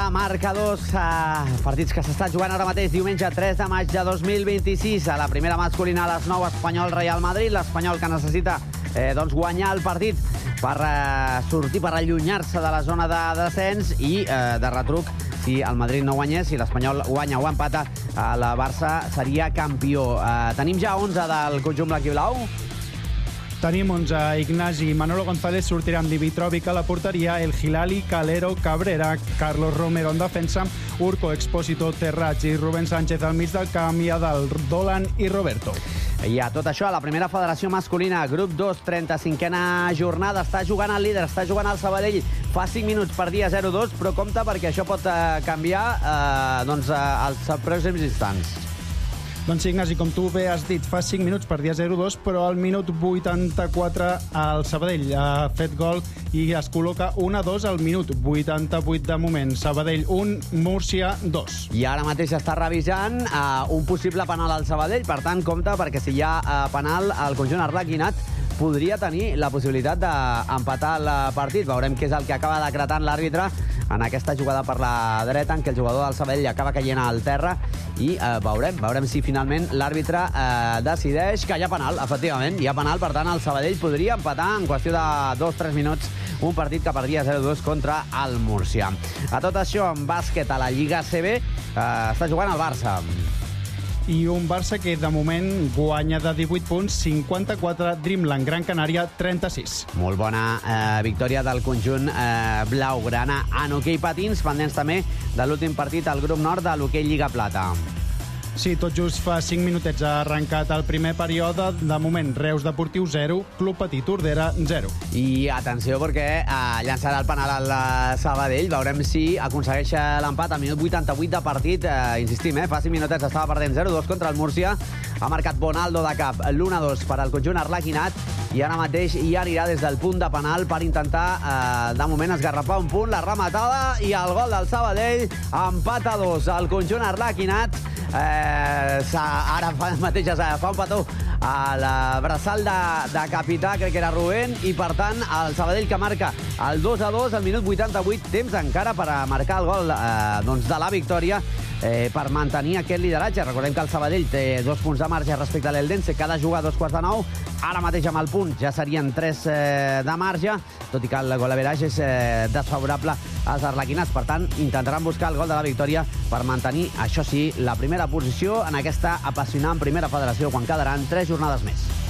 marcadors, partits que s'estan jugant ara mateix, diumenge 3 de maig de 2026. A la primera masculina, a les 9, Espanyol Real Madrid. L'Espanyol que necessita guanyar el partit per sortir, per allunyar-se de la zona de descens i de retruc, si el Madrid no guanyés, si l'Espanyol guanya o empata, el Barça seria campió. Tenim ja 11 del conjunt blanquiblau. Tenim 11. Ignasi i Manolo González sortiran Dimitrovic a la porteria, El Hilali, Calero, Cabrera, Carlos Romero en defensa, Urco, Expósito, Terrats i Rubén Sánchez al mig del camp i a dalt Dolan i Roberto. I a tot això, a la primera federació masculina, grup 2, 35a jornada, està jugant el líder, està jugant el Sabadell, fa 5 minuts per dia 0-2, però compte perquè això pot canviar als pròxims instants. Doncs sí, Ignasi, com tu bé has dit, fa 5 minuts per dia 0-2, però al minut 84 el Sabadell ha fet gol i es col·loca 1-2 al minut 88 de moment. Sabadell 1, Múrcia 2. I ara mateix està revisant un possible penal al Sabadell, per tant, compte, perquè si hi ha penal, el conjunt arlequinat podria tenir la possibilitat d'empatar el partit. Veurem què és el que acaba decretant l'àrbitre en aquesta jugada per la dreta, en què el jugador del Sabadell acaba caient al terra, i veurem si finalment l'àrbitre decideix que hi ha penal. Efectivament, hi ha penal, per tant el Sabadell podria empatar en qüestió de 2-3 minuts un partit que perdria 0-2 contra el Múrcia. A tot això, en bàsquet a la Lliga CB està jugant el Barça. I un Barça que de moment guanya de 18 punts, 54, Dreamland Gran Canària 36. Molt bona victòria del conjunt blaugrana. En hoquei patins, pendents també de l'últim partit al grup nord de l'hoquei Lliga Plata. Sí, tot just fa 5 minutets ha arrencat el primer període. De moment, Reus Deportiu 0, Club Patí Tordera 0. I atenció, perquè llançarà el penal al Sabadell. Veurem si aconsegueix l'empat al minut 88 de partit. Insistim, fa 5 minutets estava perdent 0-2 contra el Múrcia. Ha marcat Bonaldo de cap l'1-2 per al conjunt arlequinat i ara mateix hi anirà des del punt de penal per intentar, de moment, esgarrapar un punt. La rematada i el gol del Sabadell. Empat a 2 al conjunt arlequinat. Ara mateix fa un petó a la braçal de capità, crec que era Rubén, i per tant el Sabadell que marca el 2-2 al minut 88, temps encara per marcar el gol de la victòria, per mantenir aquest lideratge. Recordem que el Sabadell té 2 punts de marge respecte a l'Eldense, que ha de jugar 2/4, ara mateix amb el punt ja serien 3 de marge, tot i que el golaveratge és desfavorable als arlequinats. Per tant, intentaran buscar el gol de la victòria per mantenir, això sí, la primera posició en aquesta apassionant primera federació, quan quedaran 3 jornades més.